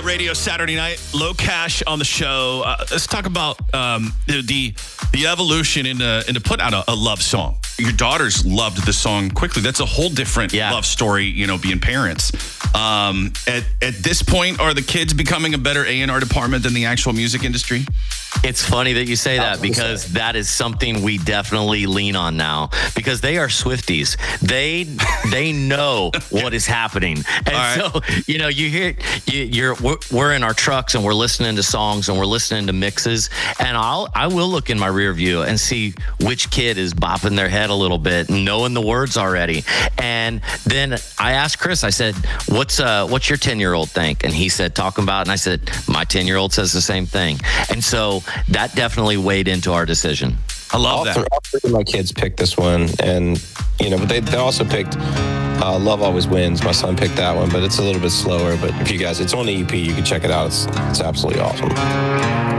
Radio Saturday night. Low Cash on the show. Let's talk about the evolution into put out a love song. Your daughters loved the song quickly. That's a whole different love story, being parents. At this point, are the kids becoming a better A&R department than the actual music industry? It's funny that you say that because that is something we definitely lean on now because they are Swifties. They know what is happening. And so, you hear, we're in our trucks and we're listening to songs and we're listening to mixes. And I will look in my rear view and see which kid is bopping their head a little bit and knowing the words already. And then I asked Chris, I said, what's your 10-year-old think? And he said, talking about, and I said, my 10-year-old says the same thing. And so that definitely weighed into our decision. I love that. All three of my kids picked this one, and but they also picked "Love Always Wins." My son picked that one, but it's a little bit slower. But if you guys, it's on the EP, you can check it out. It's absolutely awesome.